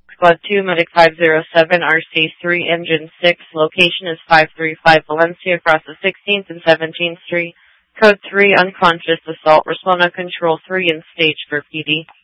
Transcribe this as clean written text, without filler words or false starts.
Squad 2, Medic 507, RC3, Engine 6. Location is 535 Valencia across the 16th and 17th Street. Code 3, unconscious assault. Respond on Control 3 and stage for PD.